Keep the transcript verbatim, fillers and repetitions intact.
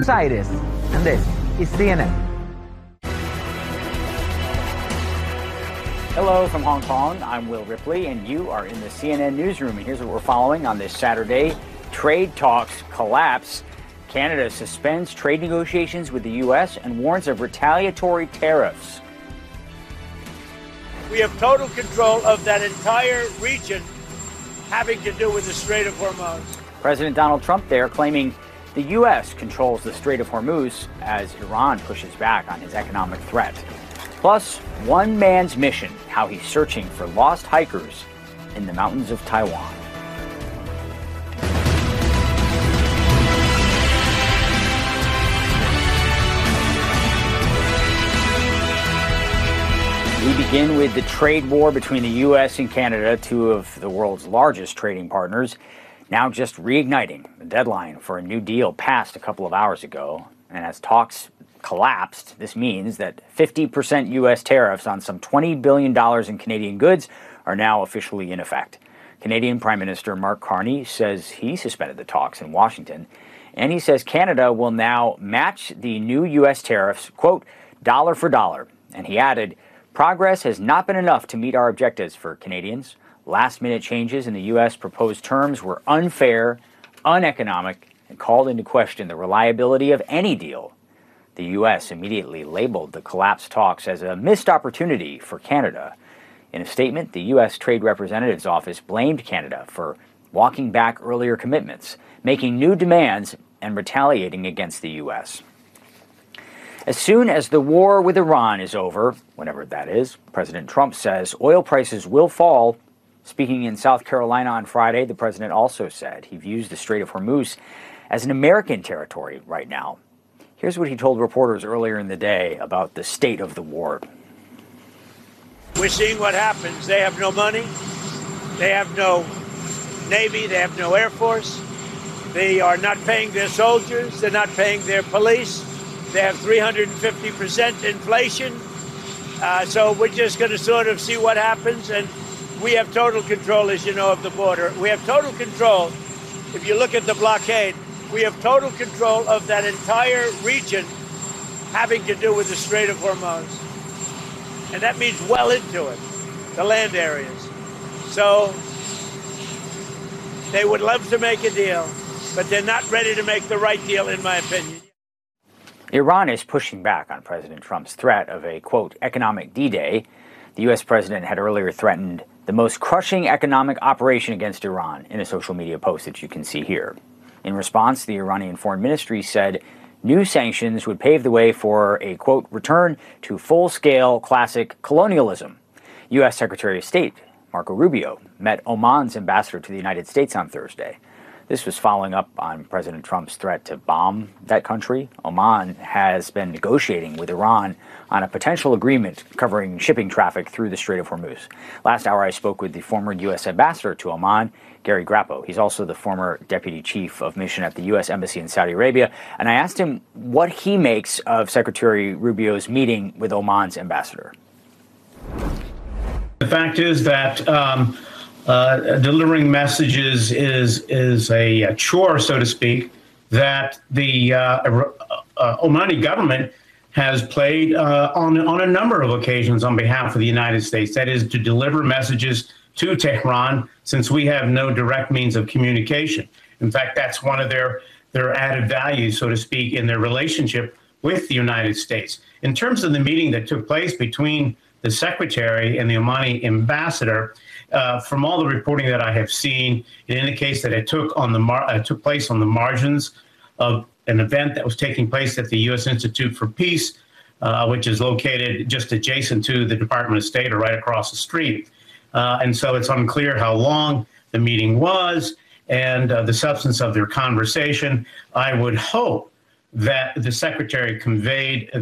Aires, and this is C N N. Hello from Hong Kong. I'm Will Ripley, and you are in the C N N newsroom. And here's what we're following on this Saturday. Trade talks collapse. Canada suspends trade negotiations with the U S and warns of retaliatory tariffs. We have total control of that entire region having to do with the Strait of Hormuz. President Donald Trump there claiming the U S controls the Strait of Hormuz as Iran pushes back on his economic threat. Plus, one man's mission, how he's searching for lost hikers in the mountains of Taiwan. We begin with the trade war between the U S and Canada, two of the world's largest trading partners, now just reigniting. The deadline for a new deal passed a couple of hours ago, and as talks collapsed, this means that fifty percent U S tariffs on some twenty billion dollars in Canadian goods are now officially in effect. Canadian Prime Minister Mark Carney says he suspended the talks in Washington, and he says Canada will now match the new U S tariffs, quote, dollar for dollar. And he added, progress has not been enough to meet our objectives for Canadians. Last-minute changes in the U S proposed terms were unfair, uneconomic, and called into question the reliability of any deal. The U S immediately labeled the collapsed talks as a missed opportunity for Canada. In a statement, the U S Trade Representative's office blamed Canada for walking back earlier commitments, making new demands, and retaliating against the U S. As soon as the war with Iran is over, whenever that is, President Trump says oil prices will fall. Speaking in South Carolina on Friday, the president also said he views the Strait of Hormuz as an American territory right now. Here's what he told reporters earlier in the day about the state of the war. We're seeing what happens. They have no money. They have no Navy. They have no Air Force. They are not paying their soldiers. They're not paying their police. They have three hundred fifty percent inflation. Uh, so we're just going to sort of see what happens. And we have total control, as you know, of the border. We have total control. If you look at the blockade, we have total control of that entire region having to do with the Strait of Hormuz. And that means well into it, the land areas. So they would love to make a deal, but they're not ready to make the right deal, in my opinion. Iran is pushing back on President Trump's threat of a, quote, economic D-Day. The U S president had earlier threatened the most crushing economic operation against Iran in a social media post that you can see here. In response, the Iranian Foreign Ministry said new sanctions would pave the way for a, quote, return to full-scale classic colonialism. U S Secretary of State Marco Rubio met Oman's ambassador to the United States on Thursday. This was following up on President Trump's threat to bomb that country. Oman has been negotiating with Iran on a potential agreement covering shipping traffic through the Strait of Hormuz. Last hour, I spoke with the former U S ambassador to Oman, Gary Grappo. He's also the former deputy chief of mission at the U S Embassy in Saudi Arabia. And I asked him what he makes of Secretary Rubio's meeting with Oman's ambassador. The fact is that um, uh, delivering messages is is a, a chore, so to speak, that the uh, uh, Omani government has played uh, on, on a number of occasions on behalf of the United States. That is to deliver messages to Tehran, since we have no direct means of communication. In fact, that's one of their, their added values, so to speak, in their relationship with the United States. In terms of the meeting that took place between the secretary and the Omani ambassador, uh, from all the reporting that I have seen, it indicates that it took on the mar- uh, took place on the margins of an event that was taking place at the U S Institute for Peace, uh, which is located just adjacent to the Department of State or right across the street. Uh, and so it's unclear how long the meeting was and uh, the substance of their conversation. I would hope that the secretary conveyed